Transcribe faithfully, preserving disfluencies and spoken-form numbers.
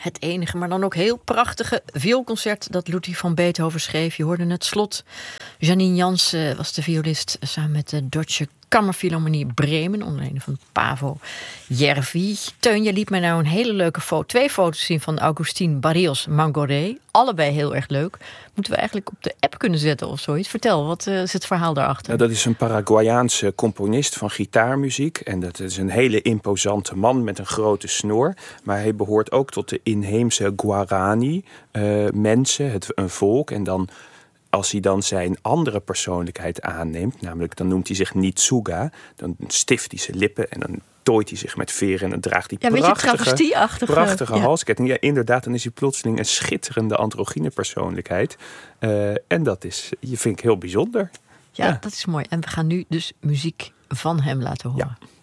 het enige, maar dan ook heel prachtige vioolconcert dat Ludwig van Beethoven schreef. Je hoorde het slot. Janine Jansen was de violist samen met de Deutsche Kammerphilharmonie Bremen, onder leiding van Paavo Järvi. Teun, je liet mij nou een hele leuke foto, twee foto's zien van Augustin Barrios Mangoré. Allebei heel erg leuk. Moeten we eigenlijk op de app kunnen zetten of zoiets? Vertel, wat uh, is het verhaal daarachter? Nou, dat is een Paraguayaanse componist van gitaarmuziek. En dat is een hele imposante man met een grote snor. Maar hij behoort ook tot de inheemse Guarani uh, mensen, het, een volk. En dan, als hij dan zijn andere persoonlijkheid aanneemt, namelijk dan noemt hij zich Nitsuga, dan stift hij zijn lippen en dan tooit hij zich met veren en dan draagt hij ja, prachtige, prachtige ja. halsketting. Ja, inderdaad, dan is hij plotseling een schitterende androgyne persoonlijkheid. Uh, en dat is, je vind ik heel bijzonder. Ja, ja, dat is mooi. En we gaan nu dus muziek van hem laten horen. Ja.